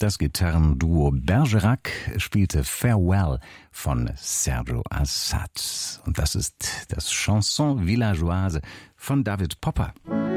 Das Gitarrenduo Bergerac spielte Farewell von Sergio Assad. Und das ist das Chanson Villageoise von David Popper.